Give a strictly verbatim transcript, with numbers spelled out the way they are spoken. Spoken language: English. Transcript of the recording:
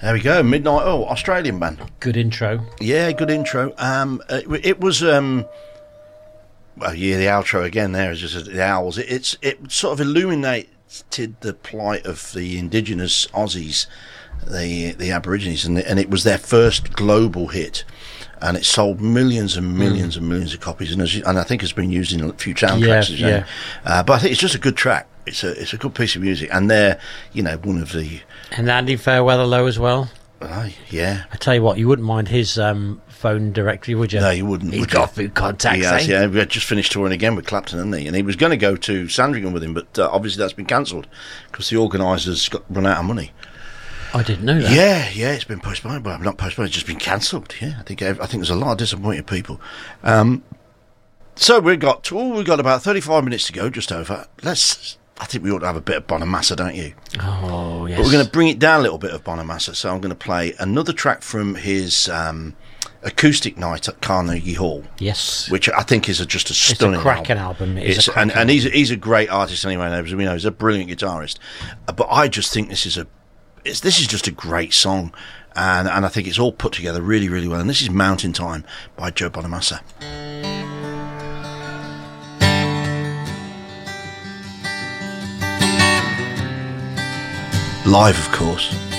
There we go, Midnight Oil, Australian band. Good intro. Yeah, good intro. Um, it, it was, um, well, yeah, the outro again there is just the owls. It, it's It sort of illuminated the plight of the indigenous Aussies, the the Aborigines, and, and it was their first global hit. And it sold millions and millions mm. and millions of copies, and, as, and I think it's been used in a few soundtracks. Yeah, yeah. Uh, but I think it's just a good track. It's a it's a good piece of music, and they're, you know, one of the. And Andy Fairweather-Low as well. Uh, yeah. I tell you what, you wouldn't mind his um, phone directory, would you? No, you wouldn't. He's would got you? food contacts. He has, eh? yeah. We had just finished touring again with Clapton, hadn't he? And he was going to go to Sandringham with him, but uh, obviously that's been cancelled because the organisers got run out of money. I didn't know that. Yeah, yeah, it's been postponed. Well, not postponed, it's just been cancelled. Yeah, I think I think there's a lot of disappointed people. Um, so we've got oh, we've got about thirty-five minutes to go, just over. Let's. I think we ought to have a bit of Bonamassa, don't you? Oh, yes. But we're going to bring it down a little bit of Bonamassa. So I'm going to play another track from his um, acoustic night at Carnegie Hall. Yes. Which I think is a, just a stunning It's a cracking album. album. It is It's, a cracking and and he's, album. he's a great artist anyway. As we know, he's a brilliant guitarist. Uh, but I just think this is a it's, this is just a great song. And, and I think it's all put together really, really well. And this is Mountain Time by Joe Bonamassa. Live, of course.